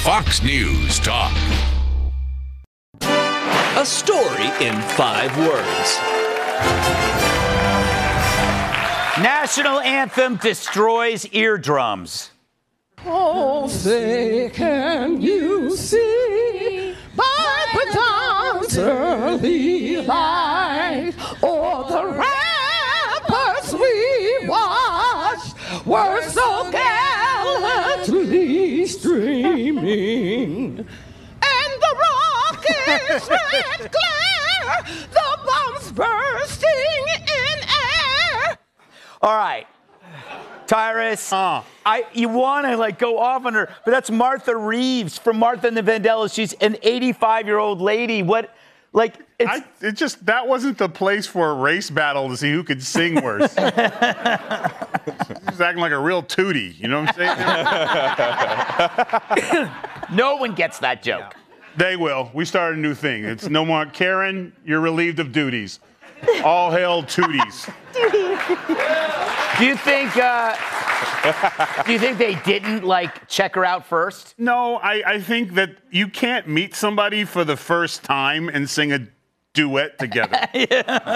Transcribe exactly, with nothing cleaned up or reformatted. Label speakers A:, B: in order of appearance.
A: Fox News Talk.
B: A story in five words.
C: National anthem destroys eardrums.
D: Oh, say, can you see by the dawn's early light, all the ramparts we watched were so gallantly streaming, and the rockets' red glare, the bombs bursting in air.
C: All right. Tyrus,
E: Uh.
C: I you want to like go off on her, but that's Martha Reeves from Martha and the Vandellas. She's an eighty-five-year-old lady. What, like, it's
E: I, it just that wasn't the place for a race battle to see who could sing worse. She's acting like a real tootie. You know what I'm saying?
C: no one gets that joke.
E: They will. We started a new thing. It's no more Karen. You're relieved of duties. All hail tooties.
C: Do you think? Uh, do you think they didn't like check her out first?
E: No, I, I think that you can't meet somebody for the first time and sing a duet together.
C: yeah.